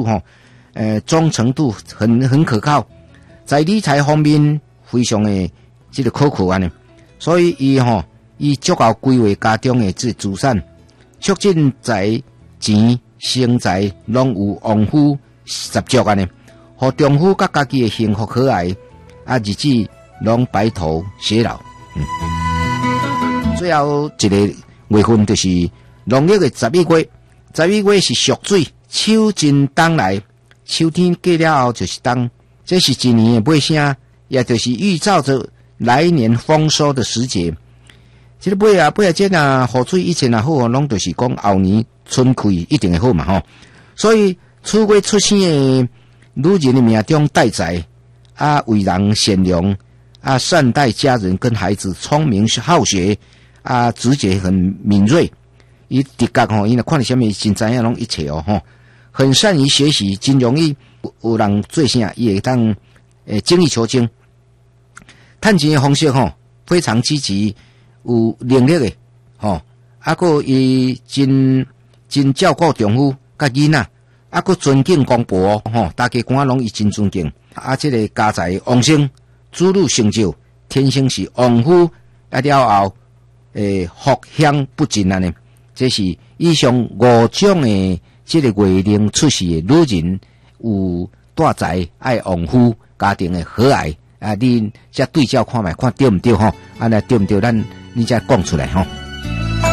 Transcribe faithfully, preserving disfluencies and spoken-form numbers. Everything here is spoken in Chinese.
吼，呃，忠诚度很很可靠，在理财方面非常的这个可靠安尼，所以伊吼伊足够规划家中的这资产，促进财钱生财拢有旺夫十足安尼，互丈夫甲家己的幸福可爱啊日子拢白头偕老。嗯，最后一个月份就是农历的十一月，十一月是属水，秋尽冬来，秋天过了后就是冬，这是一年的尾声，也就是预兆着来年丰收的时节。这个尾啊尾啊这啊雨水以前啊好，拢就是讲后年春开一定会好嘛吼。所以此月出生的女人的命中带财啊，为人善良啊，善待家人跟孩子，聪明好学啊，直觉很敏锐。伊直觉吼，伊若看到什么真知影拢一切哦吼，很善于学习，真容易有人做啥，伊会当诶精益求精。趁钱的方式吼，非常积极，有能力的吼，啊个伊真真照顾丈夫甲囡仔，啊个尊敬公婆吼，大家官拢伊真尊敬。啊，这个家财旺盛，子女成就，天生是旺夫，啊了后诶福享不尽安尼。这是以上五种的这个月令出世的女人，有大财爱旺夫，家庭的和蔼啊，你再对照看卖，看对唔对吼？啊，那对唔对？咱你再讲出来吼。